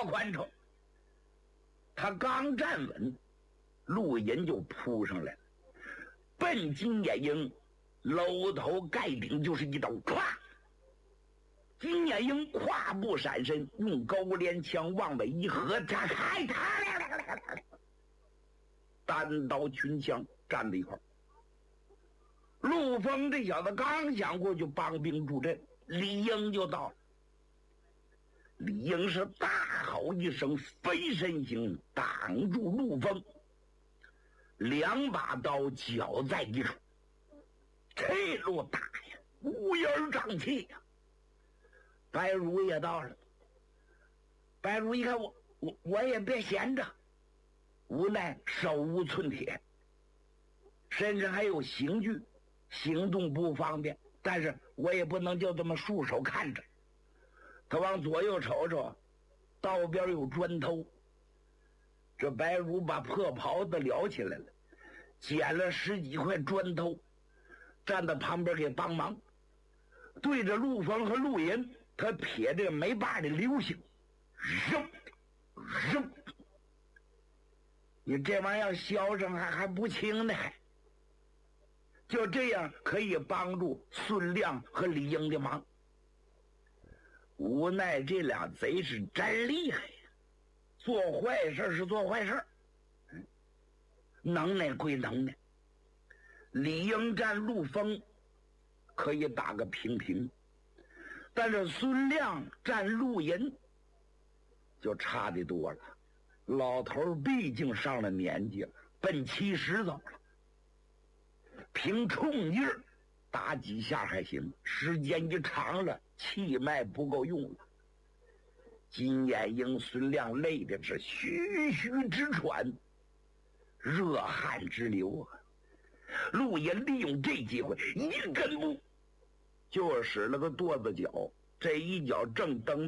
小宽敞。他刚站稳，陆隐就扑上来了，奔金眼英搂头盖顶就是一刀，咵！金眼英跨步闪身，用高连枪往外一合，炸开他，单刀群枪站在一块儿。陆丰这小子刚想过去帮兵助阵，李应就到了。李应是大吼一声，飞身行，挡住陆丰，两把刀绞在一处，这路打呀，乌烟瘴气呀。白如也到了，白如一看我也别闲着，无奈手无寸铁，身上还有刑具，行动不方便，但是我也不能就这么束手看着。他往左右瞅瞅，道边有砖头。这白如把破袍子撩起来了，捡了10几块砖头，站在旁边给帮忙，对着陆丰和陆隐，他撇这个没把的流星，扔扔。你这玩意儿销声还不轻呢，就这样可以帮助孙亮和李应的忙。无奈这俩贼是真厉害呀，做坏事是做坏事，能耐归能耐。李应战陆丰可以打个平平，但是孙亮战陆隐就差得多了。老头毕竟上了年纪了，奔70走了，凭冲劲儿打几下还行，时间一长了，气脉不够用了。金眼英、孙亮累的是吁吁直喘，热汗直流啊。陆隐利用这机会一根步就使了个跺子脚，这一脚正蹬